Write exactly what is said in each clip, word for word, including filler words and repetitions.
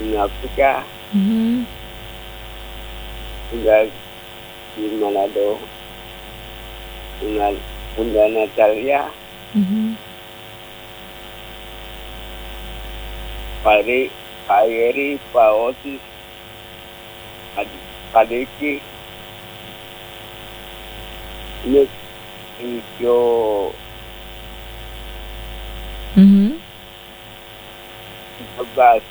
Afrika, Mhm. tinggal di Manado dengan Bunda Natalia, Mhm. Pak Eri, Pak Eri, Pak Otis, Ad- Pak Diki, Nick, Ijo, Mhm. Bebas.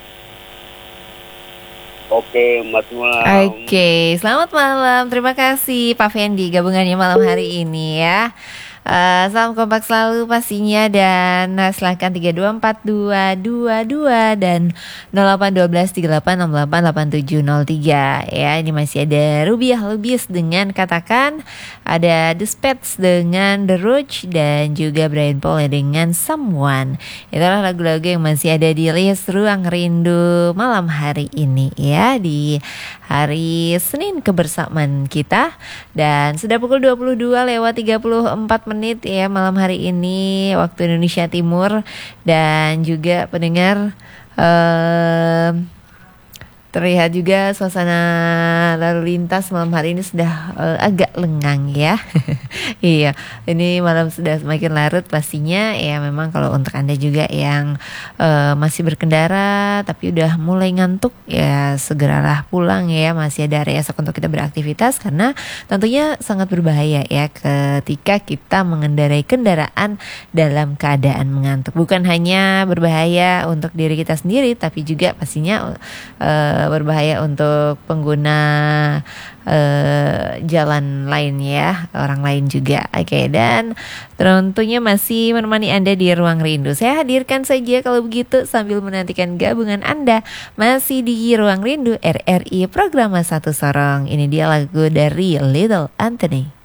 Oke, Mas Malam. Oke, selamat malam. Terima kasih Pak Fendi gabungannya malam hari ini ya. Eh, salam kompak selalu pastinya dan eh, silakan tiga dua empat dua dua dua dan nol delapan satu dua tiga delapan enam delapan delapan tujuh nol tiga ya. Ini masih ada Rubiah Lubis dengan Katakan, ada The Spets dengan The Rouge dan juga Brian Paul dengan Someone. Itulah lagu-lagu yang masih ada di list Ruang Rindu malam hari ini ya, di hari Senin kebersamaan kita. Dan sudah pukul dua puluh dua lewat tiga puluh empat menit ya malam hari ini waktu Indonesia Timur. Dan juga pendengar, eh terlihat juga suasana lalu lintas malam hari ini sudah eh, agak lengang ya. Iya, ini malam sudah semakin larut pastinya ya. Memang kalau untuk Anda juga yang eh, masih berkendara tapi udah mulai ngantuk ya, segeralah pulang ya. Masih ada area esok untuk kita beraktivitas karena tentunya sangat berbahaya ya ketika kita mengendarai kendaraan dalam keadaan mengantuk. Bukan hanya berbahaya untuk diri kita sendiri tapi juga pastinya eh, berbahaya untuk pengguna uh, jalan lain ya, orang lain juga. Oke, dan tentunya masih menemani Anda di Ruang Rindu. Saya hadirkan saja kalau begitu sambil menantikan gabungan Anda masih di Ruang Rindu R R I Program Satu Sorong. Ini dia lagu dari Little Anthony.